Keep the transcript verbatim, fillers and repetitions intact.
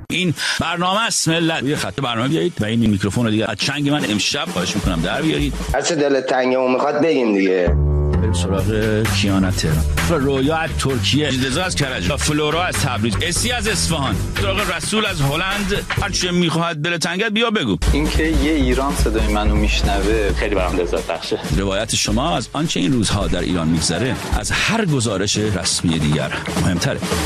این برنامه است ملت. یه خط برنامه بیارید و این میکروفون رو دیگه از چنگ من امشب خواهش میکنم در بیارید. هر چه دلت تنگه و میخواد بگیم دیگه. بریم سراغ کیانا تهران، رویا از ترکیه، رضا از کرج، فلورا از تبریز، اسی از اصفهان، سراغ رسول از هلند. هر چه میخواد دل تنگت بیا بگو. اینکه یه ایران صدای منو میشنوه خیلی برام لذت بخشه. روایت شما از آنچه این روزها در ایران میگذره از هر گزارش رسمی دیگر مهمتره.